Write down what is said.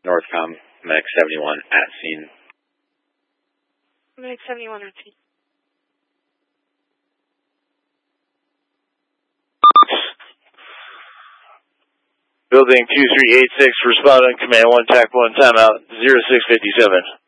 Northcom, Medic 71 at scene. Medic 71 at scene. Building 2386, respond on command 1 TAC 1 timeout 0657.